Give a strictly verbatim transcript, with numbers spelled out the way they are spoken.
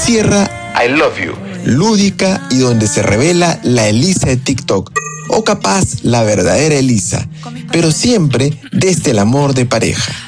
encierra I love you, lúdica y donde se revela la Elisa de TikTok, o capaz la verdadera Elisa, pero siempre desde el amor de pareja.